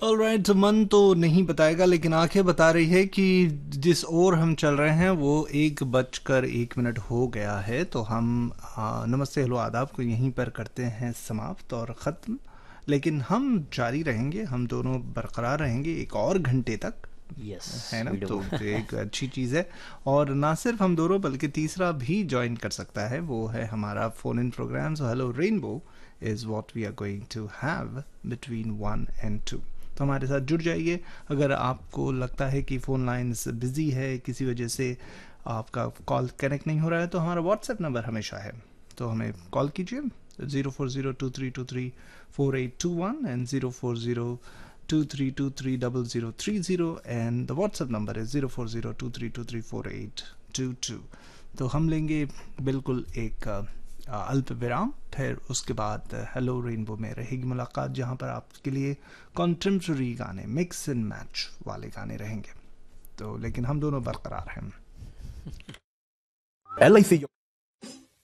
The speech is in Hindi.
ऑलराइट, मन तो नहीं बताएगा लेकिन आंखें बता रही है कि जिस ओर हम चल रहे हैं वो 1 बजकर 1 मिनट हो गया है। तो हम नमस्ते हेलो आदाब को यहीं पर करते हैं समाप्त और ख़त्म। लेकिन हम जारी रहेंगे, हम दोनों बरकरार रहेंगे 1 और घंटे तक, यस है ना। We do. तो एक अच्छी चीज़ है। और ना सिर्फ हम दोनों बल्कि तीसरा भी ज्वाइन कर सकता है, वो है हमारा phone in programme. So hello rainbow is what we are going to have between 1 and 2। तो हमारे साथ जुड़ जाइए। अगर आपको लगता है कि फ़ोन लाइन्स बिज़ी है, किसी वजह से आपका कॉल कनेक्ट नहीं हो रहा है, तो हमारा व्हाट्सएप नंबर हमेशा है, तो हमें कॉल कीजिए 04023234 and 0402323030 and the WhatsApp number is 04023234 तो हम लेंगे बिल्कुल एक अल्प विराम, फिर उसके बाद हेलो रेनबो में रहेगी मुलाकात, जहाँ पर आपके लिए कॉन्टेम्प्ररी गाने, मिक्स एंड मैच वाले गाने रहेंगे। तो लेकिन हम दोनों बरकरार हैं। LIC